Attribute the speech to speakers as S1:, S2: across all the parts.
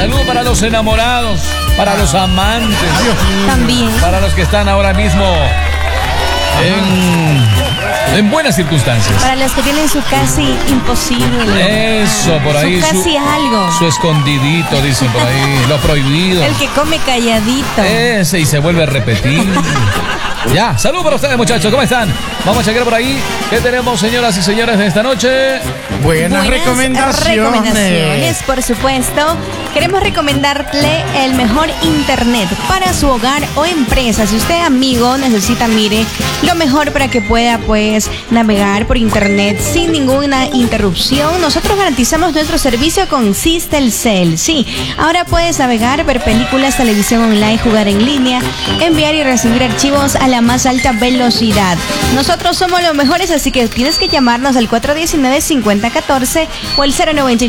S1: Salud para los enamorados, para los amantes.
S2: También.
S1: Para los que están ahora mismo en buenas circunstancias.
S2: Para los que tienen su casi imposible.
S1: Eso, por ahí.
S2: Su casi algo.
S1: Su escondidito, dicen por ahí. Lo prohibido.
S2: El que come calladito.
S1: Ese y se vuelve a repetir. Ya, salud para ustedes, muchachos. ¿Cómo están? Vamos a chequear por ahí. ¿Qué tenemos, señoras y señores, de esta noche?
S2: Buenas recomendaciones, por supuesto. Queremos recomendarle el mejor internet para su hogar o empresa. Si usted, amigo, necesita, mire, lo mejor para que pueda, pues, navegar por internet sin ninguna interrupción, nosotros garantizamos nuestro servicio con Sistelcel. Sí, ahora puedes navegar, ver películas, televisión online, jugar en línea, enviar y recibir archivos a la más alta velocidad. Nosotros somos los mejores, así que tienes que llamarnos al 419-5014 o el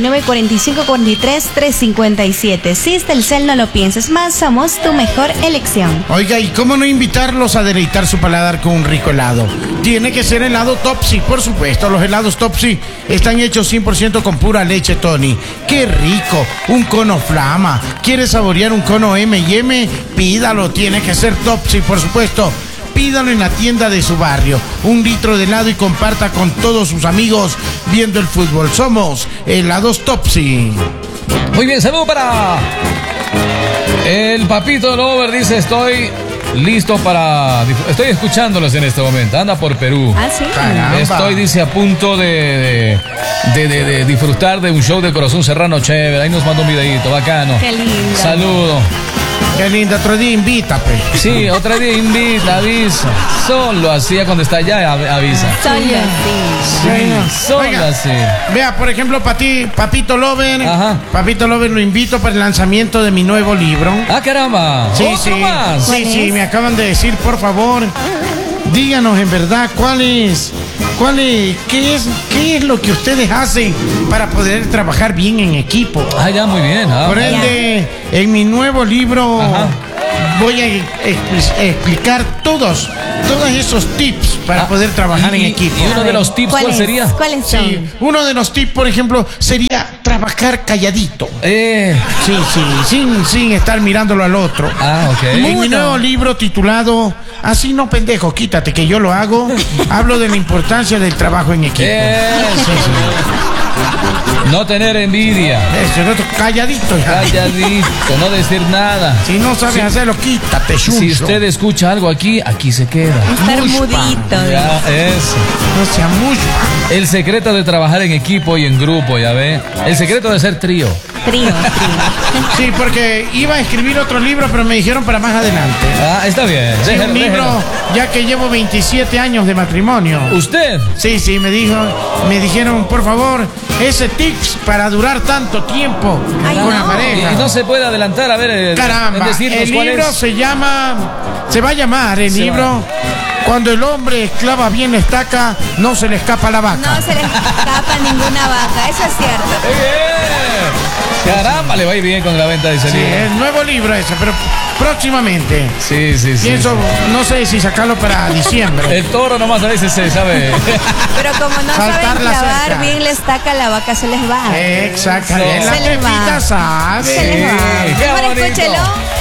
S2: 099-4543-357. Sistelcel, no lo pienses más, somos tu mejor elección.
S3: Oiga, ¿y cómo no invitarlos a deleitar su paladar con un rico helado? Tiene que ser helado Topsy, por supuesto. Los helados Topsy están hechos 100% con pura leche Tony. ¡Qué rico! Un cono Flama. ¿Quieres saborear un cono M&M? Pídalo, tiene que ser Topsy, por supuesto. Pídalo en la tienda de su barrio. 1 litro de helado y comparta con todos sus amigos viendo el fútbol. Somos helados Topsy.
S1: Muy bien, saludo para el Papito Lover. Dice, estoy listo para... Estoy escuchándolos en este momento. Anda por Perú.
S2: Ah, sí.
S3: Caramba.
S1: Estoy, dice, a punto de disfrutar de un show de Corazón Serrano chévere. Ahí nos mandó un videito, bacano.
S2: Qué lindo.
S1: Saludo.
S3: Qué lindo, otro día invítate.
S1: Sí, otro día invita, avisa. Solo así, cuando está allá, avisa.
S2: Solo así.
S1: Sí, solo
S3: Oiga,
S1: así.
S3: Vea, por ejemplo, para ti, Papito Lover.
S1: Ajá.
S3: Papito Lover, lo invito para el lanzamiento de mi nuevo libro.
S1: Ah, caramba.
S3: Sí,
S1: ¿Otro
S3: sí.
S1: más?
S3: Sí,
S2: ¿Cuál
S3: sí,
S2: es?
S3: me acaban de decir, por favor, díganos en verdad qué es lo que ustedes hacen para poder trabajar bien en equipo.
S1: Ah, ya, muy bien. Ah,
S3: Por ende, en mi nuevo libro
S1: Ajá.
S3: voy a explicar todos esos tips para poder trabajar en equipo.
S1: ¿Y uno de los tips cuál sería?
S2: ¿Cuáles son?
S3: Sí, uno de los tips, por ejemplo, sería trabajar calladito. Sí, sin estar mirándolo al otro.
S1: Ah, ok.
S3: En mi nuevo libro titulado Así no pendejo, quítate que yo lo hago, hablo de la importancia del trabajo en equipo.
S1: Eso. No tener envidia.
S3: Eso, no, calladito, hija.
S1: Calladito, no decir nada.
S3: Si no sabes hacerlo, quítate, chuncho.
S1: Si usted escucha algo aquí se queda.
S2: Estar
S3: Mushpa.
S2: mudito.
S1: Ya, eso.
S3: No sea mucho.
S1: El secreto de trabajar en equipo y en grupo, ya ve. El secreto de ser trío.
S2: Trío.
S3: Sí, porque iba a escribir otro libro, pero me dijeron para más adelante.
S1: Ah, está bien.
S3: Sí,
S1: Déjelo,
S3: un libro,
S1: déjelo.
S3: ya que llevo 27 años de matrimonio.
S1: ¿Usted?
S3: Sí, me dijeron, por favor, ese tips para durar tanto tiempo
S2: Ay,
S3: con la
S2: no.
S3: pareja.
S1: Y no se puede adelantar, a ver, en
S3: Caramba,
S1: decirnos
S3: el
S1: cuál
S3: libro
S1: es.
S3: se va a llamar el
S1: Se
S3: libro Cuando el hombre clava bien la estaca, no se le escapa la vaca.
S2: No se le escapa ninguna vaca, eso es cierto.
S1: ¡Muy bien! Caramba, le va a ir bien con la venta de ese
S3: Sí,
S1: libro.
S3: el nuevo libro ese, pero próximamente.
S1: Sí.
S3: Pienso, no sé si sacarlo para diciembre.
S1: El toro nomás a veces se sabe.
S2: Pero como no
S3: Saltar
S2: saben
S3: la
S2: clavar
S3: cerca.
S2: bien la estaca, la vaca se les va.
S3: Exactamente.
S1: Eso.
S3: La
S2: Se les va.
S3: Pepita sabe.
S2: Se les va.
S1: Qué
S2: Mejor
S1: bonito.
S2: escúchelo